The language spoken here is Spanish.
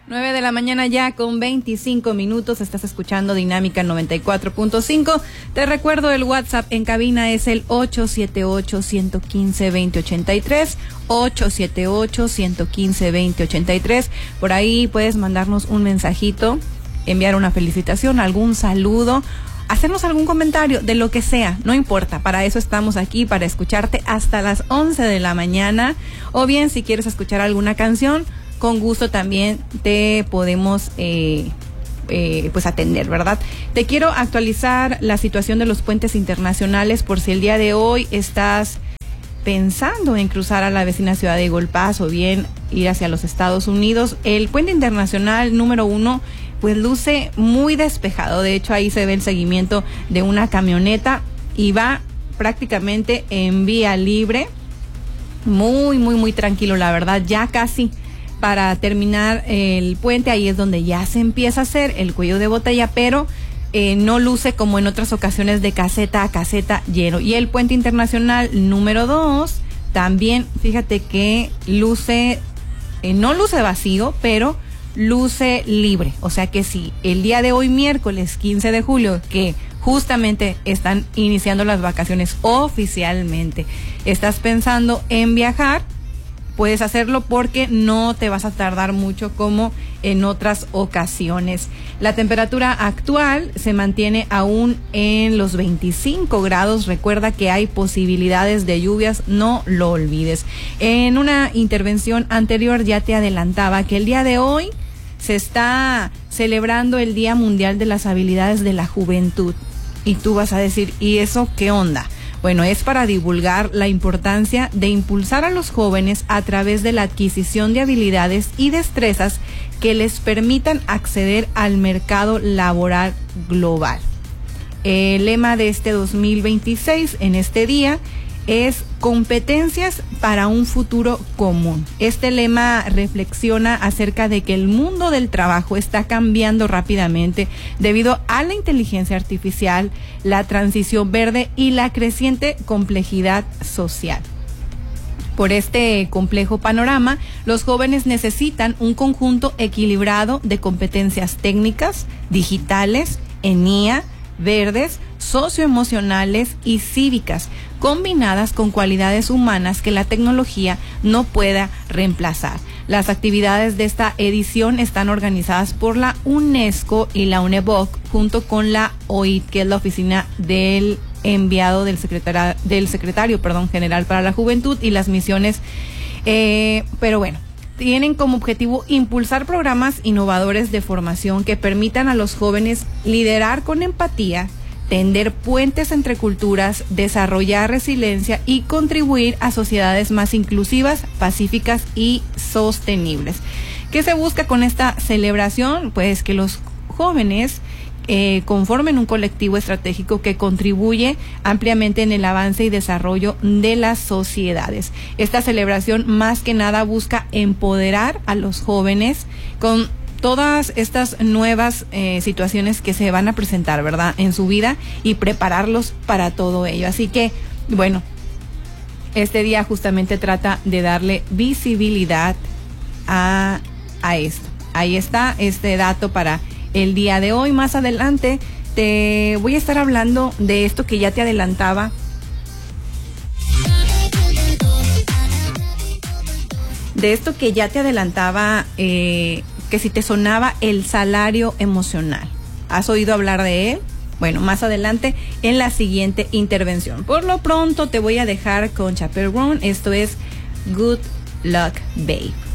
9 de la mañana ya con 25 minutos. Estás escuchando Dinámica 94.5. Te recuerdo, el WhatsApp en cabina es el 878-115-2083. 878-115-2083. Por ahí puedes mandarnos un mensajito, enviar una felicitación, algún saludo, hacernos algún comentario de lo que sea, no importa. Para eso estamos aquí, para escucharte hasta las 11 de la mañana. O bien, si quieres escuchar alguna canción, con gusto también te podemos pues atender, ¿verdad? Te quiero actualizar la situación de los puentes internacionales por si el día de hoy estás pensando en cruzar a la vecina ciudad de Eagle Pass o bien ir hacia los Estados Unidos. El puente internacional número 1 pues luce muy despejado. De hecho, ahí se ve el seguimiento de una camioneta y va prácticamente en vía libre. Muy tranquilo, la verdad. Ya casi para terminar el puente, ahí es donde ya se empieza a hacer el cuello de botella, pero no luce como en otras ocasiones de caseta a caseta lleno. Y el puente internacional número 2 también, fíjate que luce, no luce vacío, pero luce libre. O sea que si el día de hoy, miércoles 15 de julio, que justamente están iniciando las vacaciones oficialmente, estás pensando en viajar, puedes hacerlo porque no te vas a tardar mucho como en otras ocasiones. La temperatura actual se mantiene aún en los 25 grados. Recuerda que hay posibilidades de lluvias, no lo olvides. En una intervención anterior ya te adelantaba que el día de hoy se está celebrando el Día Mundial de las Habilidades de la Juventud. Y tú vas a decir, ¿y eso qué onda? Bueno, es para divulgar la importancia de impulsar a los jóvenes a través de la adquisición de habilidades y destrezas que les permitan acceder al mercado laboral global. El lema de este 2026 en este día es competencias para un futuro común. Este lema reflexiona acerca de que el mundo del trabajo está cambiando rápidamente debido a la inteligencia artificial, la transición verde y la creciente complejidad social. Por este complejo panorama, los jóvenes necesitan un conjunto equilibrado de competencias técnicas, digitales, en IA, verdes, socioemocionales y cívicas, combinadas con cualidades humanas que la tecnología no pueda reemplazar. Las actividades de esta edición están organizadas por la UNESCO y la UNEVOC junto con la OIT, que es la oficina del enviado del secretario general para la juventud y las misiones, pero bueno, tienen como objetivo impulsar programas innovadores de formación que permitan a los jóvenes liderar con empatía, tender puentes entre culturas, desarrollar resiliencia y contribuir a sociedades más inclusivas, pacíficas y sostenibles. ¿Qué se busca con esta celebración? Pues que los jóvenes conformen un colectivo estratégico que contribuye ampliamente en el avance y desarrollo de las sociedades. Esta celebración más que nada busca empoderar a los jóvenes con todas estas nuevas situaciones que se van a presentar, ¿verdad?, en su vida, y prepararlos para todo ello. Así que, bueno, este día justamente trata de darle visibilidad a esto. Ahí está este dato para el día de hoy. Más adelante te voy a estar hablando de esto que ya te adelantaba. Que si te sonaba el salario emocional. ¿Has oído hablar de él? Bueno, más adelante en la siguiente intervención. Por lo pronto te voy a dejar con Chaperone. Esto es Good Luck Babe.